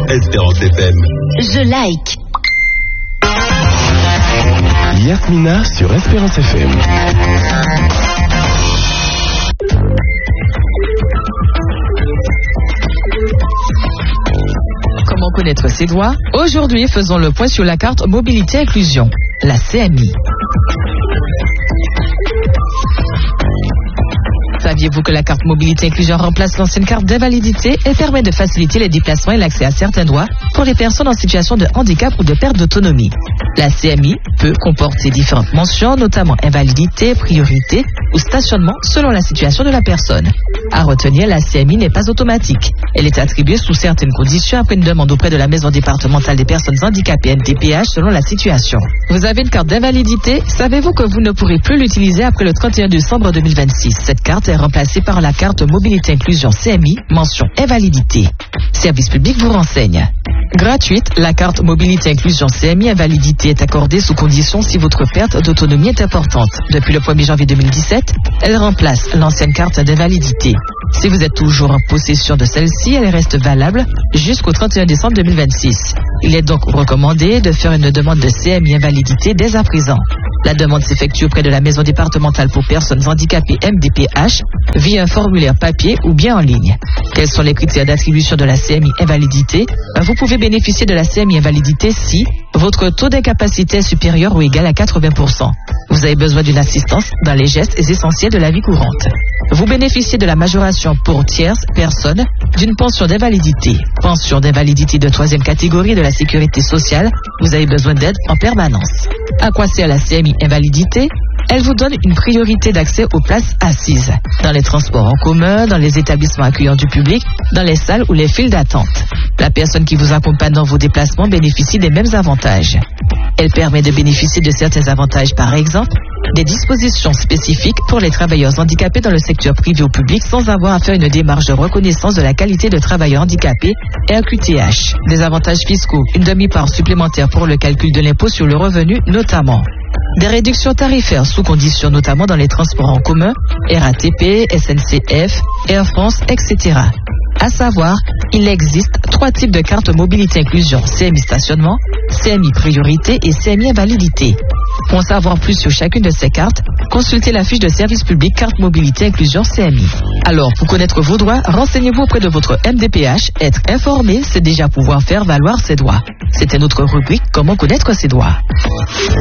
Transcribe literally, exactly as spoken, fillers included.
Espérance F M. Je like. Yasmina sur Espérance F M. Comment connaître ses droits? Aujourd'hui, faisons le point sur la carte Mobilité Inclusion, la C M I. Saviez-vous que la carte Mobilité Inclusion remplace l'ancienne carte d'invalidité et permet de faciliter les déplacements et l'accès à certains droits pour les personnes en situation de handicap ou de perte d'autonomie? La C M I peut comporter différentes mentions, notamment invalidité, priorité ou stationnement selon la situation de la personne. À retenir, la C M I n'est pas automatique. Elle est attribuée sous certaines conditions après une demande auprès de la Maison départementale des personnes handicapées M D P H selon la situation. Vous avez une carte d'invalidité? Savez-vous que vous ne pourrez plus l'utiliser après le trente et un décembre deux mille vingt-six? Cette carte est remplacée par la carte Mobilité Inclusion C M I, mention invalidité. Service public vous renseigne. Gratuite, la carte Mobilité Inclusion C M I invalidité est accordée sous condition si votre perte d'autonomie est importante. Depuis le premier janvier deux mille dix-sept, elle remplace l'ancienne carte d'invalidité. Si vous êtes toujours en possession de celle-ci, elle reste valable jusqu'au trente et un décembre deux mille vingt-six. Il est donc recommandé de faire une demande de C M I invalidité dès à présent. La demande s'effectue auprès de la Maison départementale pour personnes handicapées M D P H via un formulaire papier ou bien en ligne. Quels sont les critères d'attribution de la C M I invalidité? Vous pouvez bénéficier de la C M I invalidité si votre taux d'incapacité est supérieur ou égal à quatre-vingts pour cent. Vous avez besoin d'une assistance dans les gestes essentiels de la vie courante. Vous bénéficiez de la majoration pour tierces personnes d'une pension d'invalidité. Pension d'invalidité de troisième catégorie de la sécurité sociale. Vous avez besoin d'aide en permanence. À quoi sert la C M I invalidité? Elle vous donne une priorité d'accès aux places assises, dans les transports en commun, dans les établissements accueillant du public, dans les salles ou les files d'attente. La personne qui vous accompagne dans vos déplacements bénéficie des mêmes avantages. Elle permet de bénéficier de certains avantages, par exemple, des dispositions spécifiques pour les travailleurs handicapés dans le secteur privé ou public sans avoir à faire une démarche de reconnaissance de la qualité de travailleur handicapé et un Q T H. Des avantages fiscaux, une demi-part supplémentaire pour le calcul de l'impôt sur le revenu notamment. Des réductions tarifaires sous conditions notamment dans les transports en commun, R A T P, S N C F, Air France, et cetera. À savoir, il existe trois types de cartes mobilité inclusion, C M I stationnement, C M I priorité et C M I invalidité. Pour en savoir plus sur chacune de ces cartes, consultez la fiche de service public carte mobilité inclusion C M I. Alors, pour connaître vos droits, renseignez-vous auprès de votre M D P H. Être informé, c'est déjà pouvoir faire valoir ses droits. C'était notre rubrique Comment connaître ses droits.